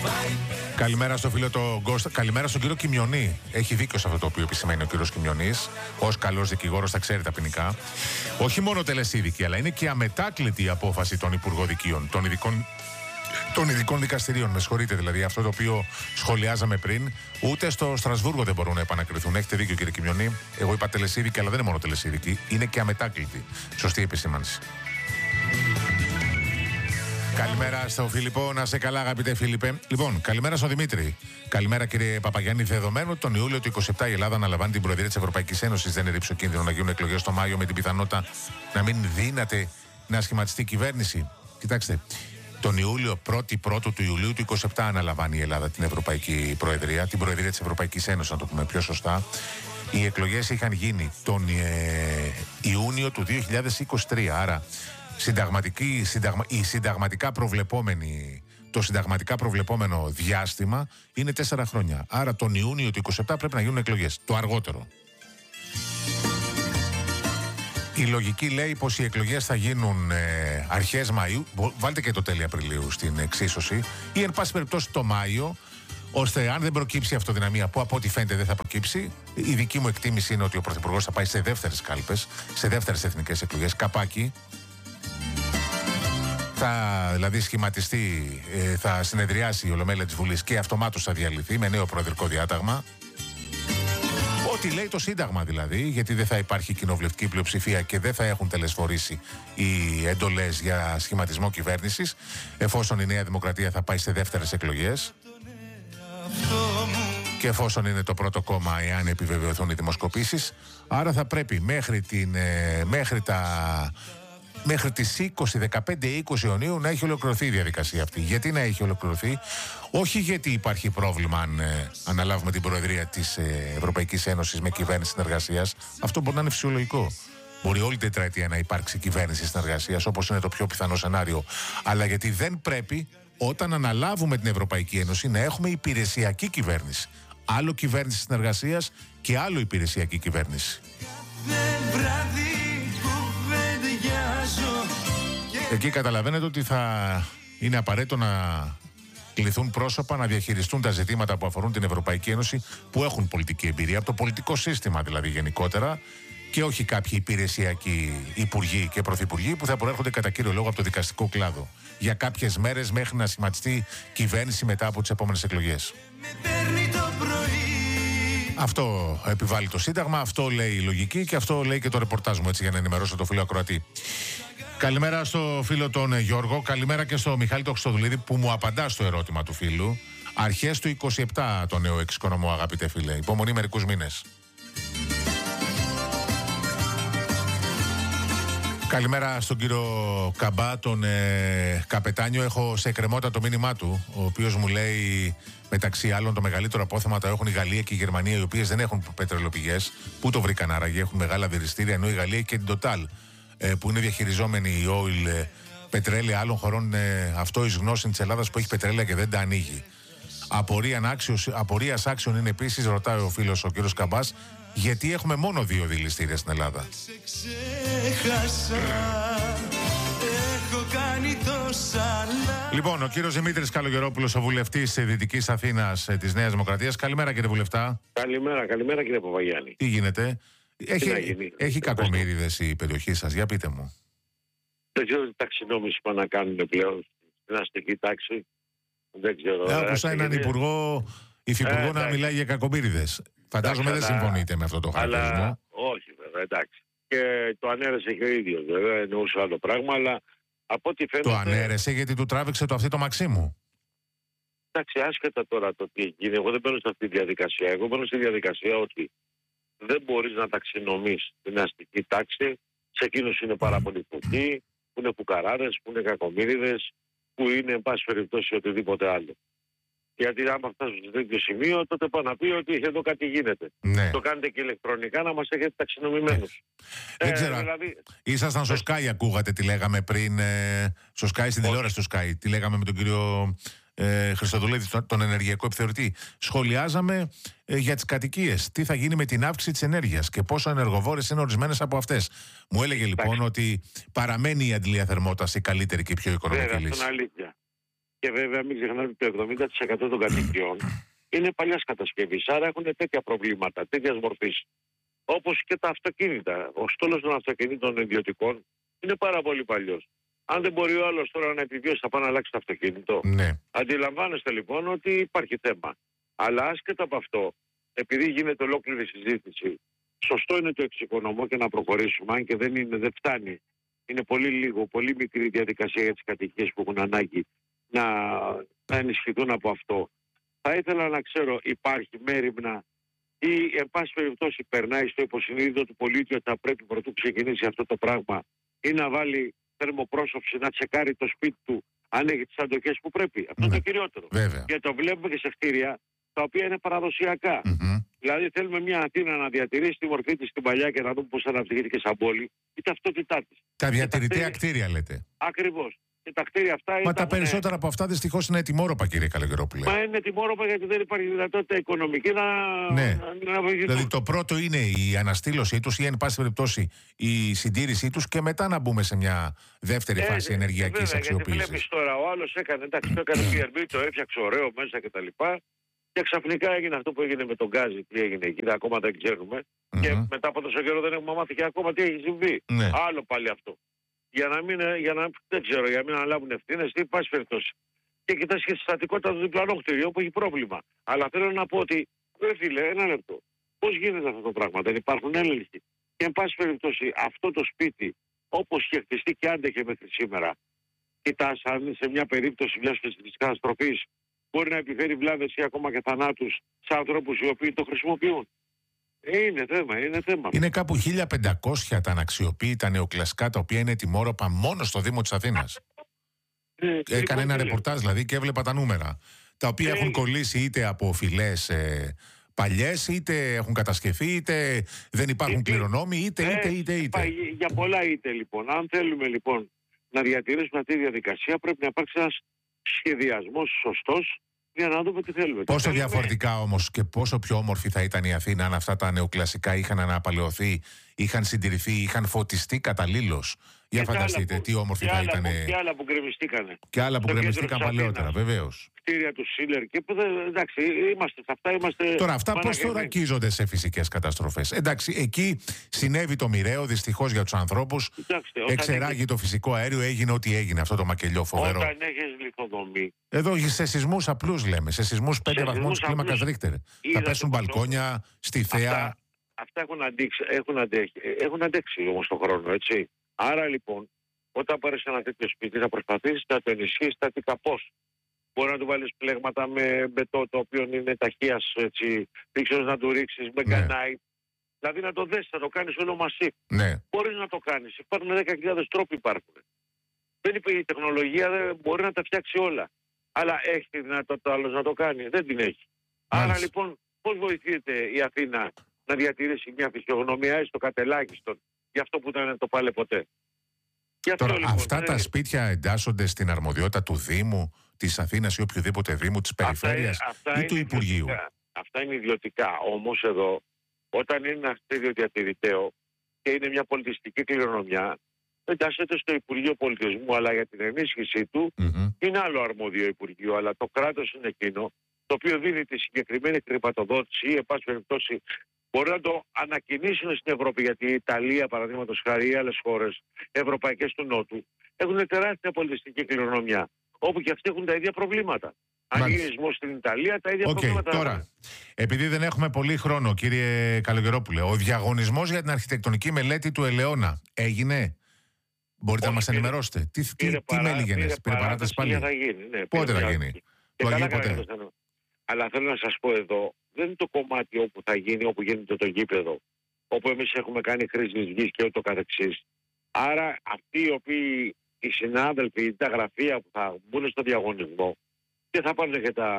Καλημέρα στο φίλο τον Κώστα. Καλημέρα στον κύριο Κιμιονή. Έχει δίκιο σε αυτό το οποίο επισημαίνει ο κύριος Κιμιονής. Ως καλός δικηγόρος θα ξέρει τα ποινικά. Όχι μόνο τελεσίδικη, αλλά είναι και αμετάκλητη η απόφαση των υπουργοδικείων, των ειδικών δικαστηρίων. Με συγχωρείτε, δηλαδή αυτό το οποίο σχολιάζαμε πριν. Ούτε στο Στρασβούργο δεν μπορούν να επανακριθούν. Έχετε δίκιο, κύριε Κιμιονή. Εγώ είπα τελεσίδικη, αλλά δεν είναι μόνο τελεσίδικη. Είναι και αμετάκλητη. Σωστή επισήμανση. Καλημέρα στο Φίλιππο, να σε καλά, αγαπητέ Φίλιππε. Λοιπόν, καλημέρα στον Δημήτρη. Καλημέρα, κύριε Παπαγιάννη. Δεδομένου τον Ιούλιο του 27 η Ελλάδα αναλαμβάνει την Προεδρία της Ευρωπαϊκής Ένωσης, δεν είναι ρηψοκίνδυνο να γίνουν εκλογές το Μάιο με την πιθανότητα να μην δύναται να σχηματιστεί η κυβέρνηση? Κοιτάξτε, τον Ιούλιο, 1η του Ιουλίου του 27 αναλαμβάνει η Ελλάδα την Ευρωπαϊκή Προεδρία, την Προεδρία της Ευρωπαϊκής Ένωσης, να το πούμε πιο σωστά. Οι εκλογές είχαν γίνει τον Ιούνιο του 2023, άρα το συνταγματικά προβλεπόμενο διάστημα είναι 4 χρόνια. Άρα τον Ιούνιο του 27 πρέπει να γίνουν εκλογές, το αργότερο. Η λογική λέει πως οι εκλογές θα γίνουν αρχές Μαΐου, βάλτε και το τέλη Απριλίου στην εξίσωση, ή εν πάση περιπτώσει το Μάιο, ώστε αν δεν προκύψει αυτοδυναμία, που από ό,τι φαίνεται δεν θα προκύψει, η δική μου εκτίμηση είναι ότι ο Πρωθυπουργός θα πάει σε δεύτερες κάλπες, σε δεύτερες εθνικές εκλογές, καπάκι. Θα δηλαδή σχηματιστεί, θα συνεδριάσει η Ολομέλεια της Βουλής και αυτομάτως θα διαλυθεί με νέο προεδρικό διάταγμα. Ό,τι λέει το Σύνταγμα δηλαδή, γιατί δεν θα υπάρχει κοινοβουλευτική πλειοψηφία και δεν θα έχουν τελεσφορήσει οι εντολές για σχηματισμό κυβέρνησης, εφόσον η Νέα Δημοκρατία θα πάει σε δεύτερες εκλογές. Και εφόσον είναι το πρώτο κόμμα, εάν επιβεβαιωθούν οι δημοσκοπήσεις, άρα θα πρέπει μέχρι τις 15-20 Ιουνίου να έχει ολοκληρωθεί η διαδικασία αυτή. Γιατί να έχει ολοκληρωθεί? Όχι γιατί υπάρχει πρόβλημα αν αναλάβουμε την Προεδρία της Ευρωπαϊκής Ένωσης με κυβέρνηση συνεργασίας. Αυτό μπορεί να είναι φυσιολογικό. Μπορεί όλη την τετραετία να υπάρξει κυβέρνηση συνεργασίας, όπως είναι το πιο πιθανό σενάριο. Αλλά γιατί δεν πρέπει όταν αναλάβουμε την Ευρωπαϊκή Ένωση να έχουμε υπηρεσιακή κυβέρνηση. Άλλο κυβέρνηση συνεργασίας και άλλο υπηρεσιακή κυβέρνηση. Εκεί καταλαβαίνετε ότι θα είναι απαραίτητο να κληθούν πρόσωπα να διαχειριστούν τα ζητήματα που αφορούν την Ευρωπαϊκή Ένωση, που έχουν πολιτική εμπειρία, από το πολιτικό σύστημα δηλαδή γενικότερα, και όχι κάποιοι υπηρεσιακοί υπουργοί και πρωθυπουργοί που θα προέρχονται κατά κύριο λόγο από το δικαστικό κλάδο για κάποιες μέρες μέχρι να σχηματιστεί κυβέρνηση μετά από τις επόμενες εκλογές. Αυτό επιβάλλει το Σύνταγμα, αυτό λέει η λογική και αυτό λέει και το ρεπορτάζ μου, έτσι, για να ενημερώσω το φίλο ακροατή. Καλημέρα στο φίλο τον Γιώργο, καλημέρα και στο Μιχάλη τον Χρυστοδουλίδη που μου απαντά στο ερώτημα του φίλου. Αρχές του 27 το νέο εξοικονομώ, αγαπητέ φίλε. Υπομονή μερικούς μήνες. Καλημέρα στον κύριο Καμπά, τον καπετάνιο. Έχω σε εκκρεμότητα το μήνυμά του, ο οποίος μου λέει μεταξύ άλλων το μεγαλύτερο απόθεμα το έχουν η Γαλλία και η Γερμανία, οι οποίες δεν έχουν πετρελαιοπηγές. Πού το βρήκαν άραγε? Έχουν μεγάλα δηληστήρια, ενώ η Γαλλία και την Total, που είναι διαχειριζόμενη η oil πετρέλαια άλλων χωρών, αυτό εις γνώση της Ελλάδας που έχει πετρέλαια και δεν τα ανοίγει. Απορίας άξιων είναι επίσης, ρωτάει ο φίλος ο κύριος Καμπάς, γιατί έχουμε μόνο 2 δηληστήρια στην Ελλάδα. Λοιπόν, ο κύριος Δημήτρης Καλογερόπουλος, ο βουλευτής Δυτικής Αθήνας της Νέας Δημοκρατίας. Καλημέρα, κύριε βουλευτά. Καλημέρα κύριε Παπαγιάννη. Τι γίνεται? Έχει κακομοίριδες η περιοχή σας, για πείτε μου. Δεν ξέρω τι ταξινόμηση πάνε να κάνουν πλέον στην αστική τάξη. Δεν ξέρω. Άκουσα έναν υφυπουργό να μιλάει για κακομοίριδες. Φαντάζομαι δεν συμφωνείτε με αυτό το χαρακτηρισμό. Όχι βέβαια, εντάξει. Και το ανέρεσε και ο ίδιος βέβαια, εννοούσε άλλο πράγμα, αλλά από ό,τι φαίνεται... Το ανέρεσε γιατί του τράβηξε το αυτή το Μαξίμου. Εντάξει, άσχετα τώρα το τι γίνει, εγώ δεν μπαίνω σε αυτή τη διαδικασία. Εγώ μπαίνω στη διαδικασία ότι δεν μπορείς να ταξινομείς την αστική τάξη σε εκείνους είναι πάρα πολύ φτωχοί, που είναι φουκαράδες, που είναι κακομοίριδες, που είναι εν πάση περιπτώσει οτιδήποτε άλλο. Γιατί άμα φτάσουν σε τέτοιο σημείο, τότε πάει να πει ότι εδώ κάτι γίνεται. Ναι. Το κάνετε και ηλεκτρονικά να μας έχετε ταξινομημένους. Δεν ξέρω. Δηλαδή... Ήσασταν στο Sky, ακούγατε τι λέγαμε πριν. Στο Sky, στην τηλεόραση του Sky. Τι λέγαμε με τον κύριο Χρυστοδουλίδη, τον ενεργειακό επιθεωρητή. Σχολιάζαμε για τις κατοικίες. Τι θα γίνει με την αύξηση της ενέργειας και πόσο ενεργοβόρες είναι ορισμένες από αυτές. Μου έλεγε λοιπόν ότι παραμένει η αντλία θερμότητας η καλύτερη και η πιο οικονομική λύση. Αυτό είναι αλήθεια. Και βέβαια μην ξεχνάμε ότι το 70% των κατοικιών είναι παλιάς κατασκευής. Άρα έχουν τέτοια προβλήματα, τέτοιας μορφής. Όπως και τα αυτοκίνητα. Ο στόλος των αυτοκινήτων ιδιωτικών είναι πάρα πολύ παλιός. Αν δεν μπορεί ο άλλος τώρα να επιβιώσει, θα πάει να αλλάξει το αυτοκίνητο. Ναι. Αντιλαμβάνεστε λοιπόν ότι υπάρχει θέμα. Αλλά άσχετα από αυτό, επειδή γίνεται ολόκληρη συζήτηση, σωστό είναι το εξοικονομώ και να προχωρήσουμε, αν και δεν φτάνει. Είναι πολύ λίγο, πολύ μικρή διαδικασία για τις κατοικίες που έχουν ανάγκη να ενισχυθούν από αυτό. Θα ήθελα να ξέρω, υπάρχει μέριμνα ή εν πάση περιπτώσει περνάει στο υποσυνείδητο του πολίτη ότι θα πρέπει πρωτού ξεκινήσει αυτό το πράγμα ή να βάλει θερμοπρόσωψη, να τσεκάρει το σπίτι του αν έχει τις αντοχές που πρέπει. Αυτό είναι το κυριότερο. Βέβαια. Και το βλέπουμε και σε κτίρια τα οποία είναι παραδοσιακά. Δηλαδή θέλουμε μια Αθήνα να διατηρήσει τη μορφή της στην παλιά και να δούμε πώς αναπτυχήθηκε σαν πόλη, η ταυτότητά της. Τα διατηρητέα κτίρια λέτε. Ακριβώς. Και τα κτίρια αυτά Μα τα περισσότερα από αυτά δυστυχώς είναι ετοιμόρροπα, κύριε Καλογερόπουλε. Μα είναι ετοιμόρροπα γιατί δεν υπάρχει δυνατότητα οικονομική ναι. να βοηθηθούν. Δηλαδή το πρώτο είναι η αναστήλωσή τους ή εν πάση περιπτώσει η συντήρησή τους και μετά να μπούμε σε μια δεύτερη φάση ενεργειακής αξιοποίησης. Γιατί βλέπεις τώρα, ο άλλος έκανε, εντάξει, το έκανε PRB, το έφτιαξε ωραίο μέσα κτλ. Και ξαφνικά έγινε αυτό που έγινε με τον Γκάζι. Τι έγινε εκεί, ακόμα δεν ξέρουμε. Και μετά από τόσο καιρό δεν έχουμε μάθει και ακόμα τι έχει συμβεί. Ναι. Άλλο πάλι αυτό. Δεν ξέρω, για να μην αναλάβουν ευθύνες, τι πάση περιπτώσει. Και κοιτάς και στη στατικότητα του διπλανού κτηρίου που έχει πρόβλημα. Αλλά θέλω να πω ότι, φίλε, ένα λεπτό. Πώς γίνεται αυτό το πράγμα, δεν υπάρχουν έλεγχοι. Και εν πάση περιπτώσει, αυτό το σπίτι, όπως είχε χτιστεί και άντεχε μέχρι σήμερα, κοιτάς αν σε μια περίπτωση μιας φυσικής καταστροφής μπορεί να επιφέρει βλάβες ή ακόμα και θανάτους σε ανθρώπους οι οποίοι το χρησιμοποιούν. Είναι θέμα. Είναι κάπου 1500 τα αναξιοποίητα νεοκλασικά τα οποία είναι ετοιμόρροπα μόνο στο Δήμο της Αθήνας. Έκανε ένα ρεπορτάζ δηλαδή και έβλεπα τα νούμερα. Τα οποία έχουν κολλήσει είτε από φυλές παλιές, είτε έχουν κατασκευεί, είτε δεν υπάρχουν κληρονόμοι, είτε. Για πολλά είτε λοιπόν. Αν θέλουμε λοιπόν να διατηρήσουμε αυτή τη διαδικασία, πρέπει να υπάρξει ένας σχεδιασμός σωστός για να δούμε τι θέλουμε. Πόσο διαφορετικά όμως και πόσο πιο όμορφη θα ήταν η Αθήνα αν αυτά τα νεοκλασικά είχαν αναπαλαιωθεί, είχαν συντηρηθεί, είχαν φωτιστεί καταλήλως. Για φανταστείτε τι όμορφη θα ήταν. Και άλλα που γκρεμιστήκανε. Και άλλα που γκρεμιστήκαν παλαιότερα, βεβαίως. Κτίρια του Σίλερ και εντάξει, είμαστε. Τώρα, αυτά πώς θωρακίζονται σε φυσικές καταστροφές. Εντάξει, εκεί συνέβη το μοιραίο, δυστυχώς για τους ανθρώπους. Εξεράγει το φυσικό αέριο, έγινε ό,τι έγινε αυτό το μακελιό φοβερό. Όταν έχεις λιθοδομή. Εδώ σε σεισμούς απλούς λέμε, σε σεισμούς 5 βαθμούς της κλίμακας Ρίχτερ. Θα πέσουν μπαλκόνια, στη θέα. Αυτά έχουν αντέξει όμως τον χρόνο, έτσι. Άρα λοιπόν, όταν πάρεις ένα τέτοιο σπίτι, θα προσπαθήσεις να το ενισχύσεις στατικά πώς. Μπορεί να του βάλεις πλέγματα με μπετό, το οποίο είναι ταχείας, έτσι, ρίξεις να του ρίξεις με γκανάι. Δηλαδή να το δέσεις, να το κάνεις όλο μασί. Ναι. Μπορείς να το κάνεις. Υπάρχουν 10.000 τρόποι υπάρχουν. Δεν είπε η τεχνολογία, δεν μπορεί να τα φτιάξει όλα. Αλλά έχει τη δυνατότητα άλλος να το κάνει. Δεν την έχει. Άρα λοιπόν, πώς βοηθείται η Αθήνα να διατηρήσει μια φυσιογνωμία έστω κατελάχιστον για αυτό που ήταν το πάλε ποτέ. Τώρα, λοιπόν, αυτά τα σπίτια εντάσσονται στην αρμοδιότητα του Δήμου, της Αθήνας ή οποιοδήποτε Δήμου, της Περιφέρειας ή του Υπουργείου. Αυτά είναι ιδιωτικά. Όμως εδώ, όταν είναι ένα κτίριο διατηρηταίο και είναι μια πολιτιστική κληρονομιά, εντάσσεται στο Υπουργείο Πολιτισμού, αλλά για την ενίσχυσή του είναι άλλο αρμόδιο Υπουργείο. Αλλά το κράτος είναι εκείνο το οποίο δίνει τη συγκεκριμένη χρηματοδότηση ή, εν πάση περιπτώσει, μπορεί να το ανακοινήσουν στην Ευρώπη, γιατί η Ιταλία, παραδείγματος χάρη, ή άλλες χώρες ευρωπαϊκές του Νότου έχουν τεράστια πολιτιστική κληρονομιά, όπου και αυτοί έχουν τα ίδια προβλήματα. Αν γίνει σεισμός στην Ιταλία, τα ίδια προβλήματα. Τώρα, επειδή δεν έχουμε πολύ χρόνο, κύριε Καλογερόπουλε, ο διαγωνισμός για την αρχιτεκτονική μελέτη του Ελαιώνα έγινε? Μπορείτε να μας ενημερώσετε? Τι μέληγενες, πήρε παράταση πάλι? Πότε θα γίνει? Το Αγίου ποτέ? Αλλά θέλω να σας πω εδώ, δεν είναι το κομμάτι όπου θα γίνει, όπου γίνεται το γήπεδο, όπου εμείς έχουμε κάνει χρήση της γης και ούτω καθεξής. Άρα αυτοί οι οποίοι, οι συνάδελφοι, τα γραφεία που θα μπουν στο διαγωνισμό και θα πάνε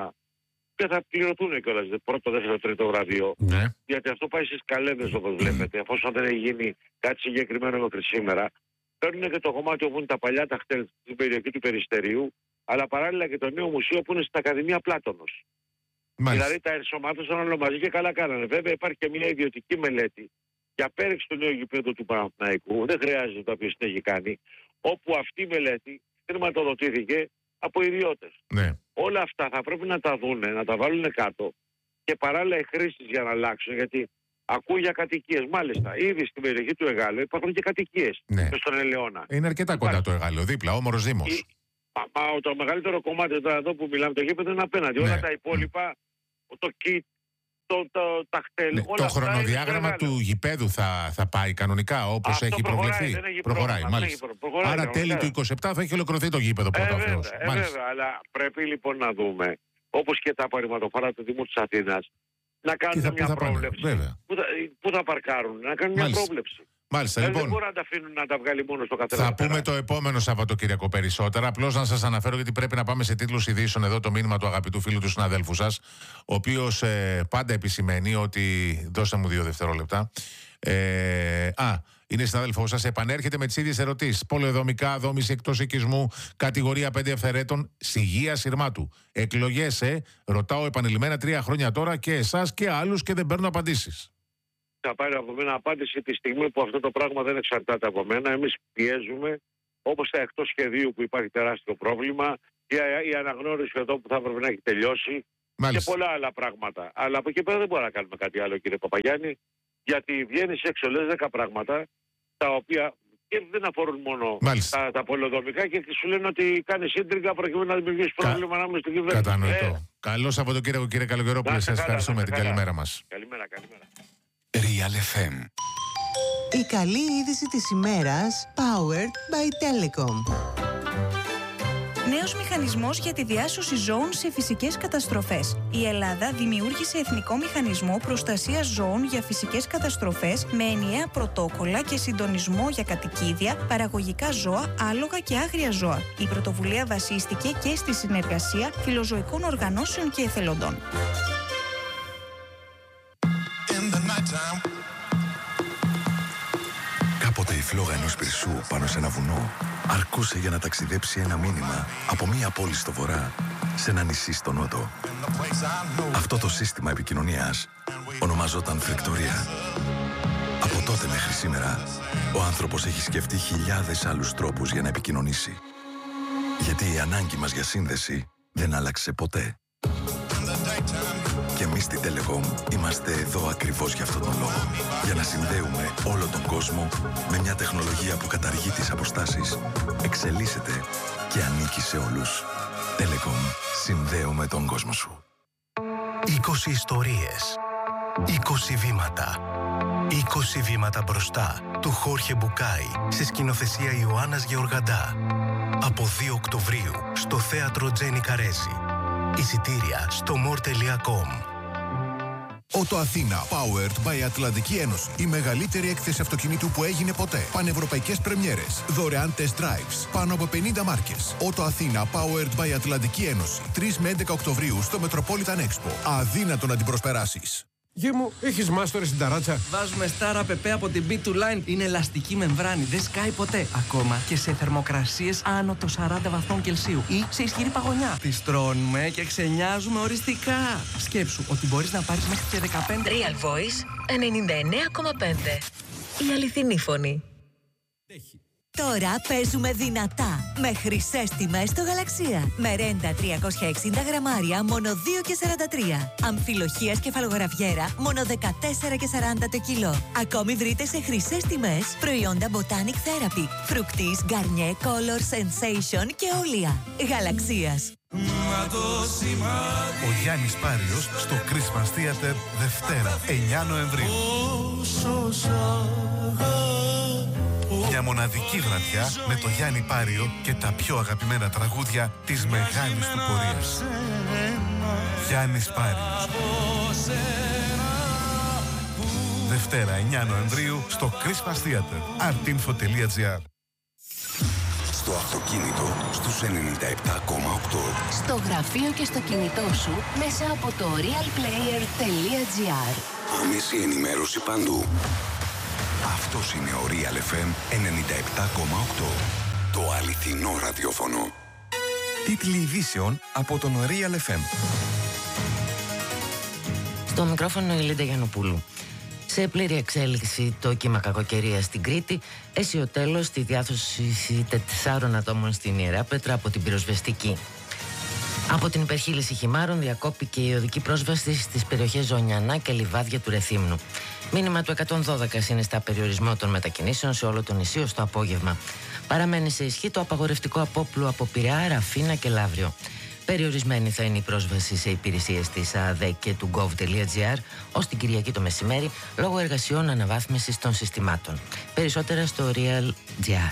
και θα πληρωθούν κιόλας πρώτο, δεύτερο, τρίτο βραβείο. Ναι. Γιατί αυτό πάει στις καλένδες όπως βλέπετε, εφόσον δεν έχει γίνει κάτι συγκεκριμένο μέχρι σήμερα. Παίρνουν και το κομμάτι όπου είναι τα παλιά τα χτέλ στην περιοχή του Περιστερίου, αλλά παράλληλα και το νέο μουσείο που είναι στην Ακαδημία Πλάτωνος. Δηλαδή τα ενσωμάτωσαν όλο μαζί και καλά κάνανε. Βέβαια υπάρχει και μια ιδιωτική μελέτη για πέριξη του νέου γηπέδου του Παναθηναϊκού. Δεν χρειάζεται το οποίο την έχει κάνει. Όπου αυτή η μελέτη χρηματοδοτήθηκε από ιδιώτες. Ναι. Όλα αυτά θα πρέπει να τα δούνε, να τα βάλουν κάτω και παράλληλα οι χρήσεις για να αλλάξουν, γιατί ακούω για κατοικίες. Μάλιστα, ήδη στην περιοχή του Εγάλεω υπάρχουν και κατοικίες. Ναι. Και στον Ελαιώνα. Είναι αρκετά κοντά το Εγάλεο, δίπλα, όμορος Δήμος. Το μεγαλύτερο κομμάτι εδώ που μιλάμε, το γήπεδο είναι απέναντι. Ναι. Όλα τα υπόλοιπα, το κιτ, τα χτέλ. Ναι. Το χρονοδιάγραμμα του γηπέδου θα πάει κανονικά όπως έχει προβλεφθεί. Προχωράει, μάλιστα. Άρα τέλη του 27 θα έχει ολοκληρωθεί το γήπεδο πρώτα. Βέβαια, αλλά πρέπει λοιπόν να δούμε, όπως και τα απορριμματοφόρα του Δήμου της Αθήνας, να κάνουν μια πρόβλεψη. Πού θα παρκάρουν, να κάνουν μια πρόβλεψη. Μάλιστα, λοιπόν, δεν μπορούν να τα αφήνουν να τα βγάλει μόνο στο καθένα. Θα πούμε το επόμενο Σαββατοκύριακο περισσότερα. Απλώς να σας αναφέρω, γιατί πρέπει να πάμε σε τίτλους ειδήσεων, εδώ το μήνυμα του αγαπητού φίλου του συναδέλφου σας, ο οποίος πάντα επισημαίνει ότι. Δώστε μου 2 δευτερόλεπτα. Είναι συνάδελφός σας, επανέρχεται με τις ίδιες ερωτήσεις. Πολεοδομικά, δόμηση εκτός οικισμού, κατηγορία 5 ευθερέτων, Συγεία Συρμάτου. Εκλογές, ρωτάω επανειλημμένα 3 χρόνια τώρα και εσάς και άλλους και δεν παίρνω απαντήσεις. Θα πάρει από μένα απάντηση τη στιγμή που αυτό το πράγμα δεν εξαρτάται από μένα. Εμείς πιέζουμε, όπως τα εκτός σχεδίου που υπάρχει τεράστιο πρόβλημα, η αναγνώριση εδώ που θα έπρεπε να έχει τελειώσει. Μάλιστα. Και πολλά άλλα πράγματα. Αλλά από εκεί πέρα δεν μπορούμε να κάνουμε κάτι άλλο, κύριε Παπαγιάννη, γιατί βγαίνει έξω λες 10 πράγματα τα οποία και δεν αφορούν μόνο τα πολεοδομικά και σου λένε ότι κάνει σύντριγγα προκειμένου να δημιουργήσει πρόβλημα ανάμεσα στην κυβέρνηση. Κατανοητό. Καλό Σαββατοκύριακο, κύριε Καλογερόπουλε. Σας ευχαριστούμε. Την καλημέρα μας. Καλημέρα. Real FM. Η καλή είδηση της ημέρας, powered by Telecom. Νέος μηχανισμός για τη διάσωση ζώων σε φυσικές καταστροφές. Η Ελλάδα δημιούργησε εθνικό μηχανισμό προστασίας ζώων για φυσικές καταστροφές με ενιαία πρωτόκολλα και συντονισμό για κατοικίδια, παραγωγικά ζώα, άλογα και άγρια ζώα. Η πρωτοβουλία βασίστηκε και στη συνεργασία φιλοζωικών οργανώσεων και εθελοντών. Κάποτε η φλόγα ενός πυρσού πάνω σε ένα βουνό αρκούσε για να ταξιδέψει ένα μήνυμα από μία πόλη στο βορρά σε ένα νησί στο νότο. Αυτό το σύστημα επικοινωνίας ονομαζόταν φρικτορία. Από τότε μέχρι σήμερα, ο άνθρωπος έχει σκεφτεί χιλιάδες άλλους τρόπους για να επικοινωνήσει. Γιατί η ανάγκη μας για σύνδεση δεν άλλαξε ποτέ. Και εμείς στη Telecom είμαστε εδώ ακριβώς για αυτόν τον λόγο. Για να συνδέουμε όλο τον κόσμο με μια τεχνολογία που καταργεί τις αποστάσεις, εξελίσσεται και ανήκει σε όλους. Telecom. Συνδέουμε τον κόσμο σου. 20 ιστορίες. 20 βήματα. 20 βήματα μπροστά του Χόρχε Μπουκάη σε σκηνοθεσία Ιωάννας Γεωργαντά. Από 2 Οκτωβρίου στο θέατρο Τζένι Καρέζη. Εισιτήρια στο more.com. Ότο Αθήνα, powered by Ατλαντική Ένωση. Η μεγαλύτερη έκθεση αυτοκινήτου που έγινε ποτέ. Πανευρωπαϊκές πρεμιέρες. Δωρεάν test drives. Πάνω από 50 μάρκες. Ότο Αθήνα, powered by Ατλαντική Ένωση. 3 με 11 Οκτωβρίου στο Metropolitan Expo. Αδύνατο να την προσπεράσεις. Γη μου, έχεις μάστορες στην ταράτσα. Βάζουμε Star APP από την B2Line. Είναι ελαστική μεμβράνη, δεν σκάει ποτέ. Ακόμα και σε θερμοκρασίες άνω των 40 βαθμών Κελσίου ή σε ισχυρή παγωνιά. Τις τρώνουμε και ξενιάζουμε οριστικά. Σκέψου ότι μπορείς να πάρεις μέχρι και 15. Real Voice 99,5. Η αληθινή φωνή. Τώρα παίζουμε δυνατά με χρυσές τιμές στο Γαλαξία. Με ρέντα 360 γραμμάρια μόνο 2,43. Αμφιλοχίας κεφαλογραβιέρα μόνο 14,40 το κιλό. Ακόμη βρείτε σε χρυσές τιμές προϊόντα Botanic Therapy, Fructis, Garnier, Color, Sensation και Όλια. Γαλαξίας. Ο Γιάννης Πάριος στο Christmas Theater Δευτέρα 9 Νοεμβρίου. Μια μοναδική βραδιά με το Γιάννη Πάριο και τα πιο αγαπημένα τραγούδια της μεγάλης του πορείας. Γιάννης Πάριος. Δευτέρα 9 Νοεμβρίου στο Christmas Theater. artinfo.gr. Στο αυτοκίνητο στους 97,8. Στο γραφείο και στο κινητό σου μέσα από το realplayer.gr. Άμεση ενημέρωση παντού. Αυτός είναι ο Real FM 97,8. Το αληθινό ραδιόφωνο. Τίτλοι ειδήσεων από τον Real FM. Στο μικρόφωνο η Λίντα Γιαννοπούλου. Σε πλήρη εξέλιξη το κύμα κακοκαιρίας στην Κρήτη, έσυ τέλος στη διάδοση 4 ατόμων στην Ιεράπετρα από την πυροσβεστική. Από την υπερχείληση χυμάρων διακόπηκε η οδική πρόσβαση στις περιοχές Ζωνιανά και Λιβάδια του Ρεθύμνου. Μήνυμα του 112 συνιστά περιορισμό των μετακινήσεων σε όλο το νησί ως το απόγευμα. Παραμένει σε ισχύ το απαγορευτικό απόπλου από Πειραιά, Ραφίνα και Λαύριο. Περιορισμένη θα είναι η πρόσβαση σε υπηρεσίες της ΑΔΕ και του gov.gr ως την Κυριακή το μεσημέρι λόγω εργασιών αναβάθμισης των συστημάτων. Περισσότερα στο Real.gr.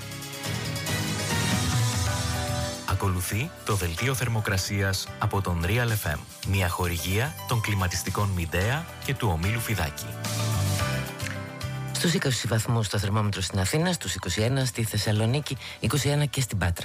Ακολουθεί το δελτίο θερμοκρασίας από τον Real FM. Μια χορηγία των κλιματιστικών Μιντέα και του ομίλου Φιδάκη. Στους 20 βαθμούς το θερμόμετρο στην Αθήνα, στους 21 στη Θεσσαλονίκη, 21 και στην Πάτρα.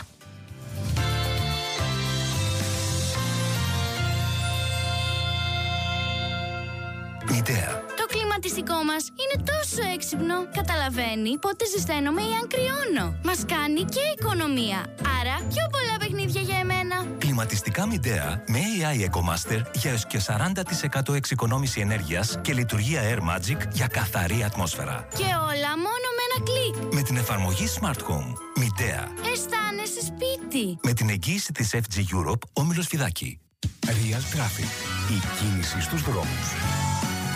Μιντέα. Το κλιματιστικό μας είναι τόσο έξυπνο. Καταλαβαίνει πότε ζεσταίνομαι ή αν κρυώνω. Μας κάνει και οικονομία. Άρα πιο πολλά παιχνίδια για εμένα. Κλιματιστικά Μιντέα με AI EcoMaster για έως και 40% εξοικονόμηση ενέργειας και λειτουργία Air Magic για καθαρή ατμόσφαιρα. Και όλα μόνο με ένα κλικ. Με την εφαρμογή Smart Home. Μιντέα. Αισθάνεσαι σπίτι. Με την εγγύηση της FG Europe, όμιλος Φιδάκη. Real Traffic. Η κίνηση στους δρόμους.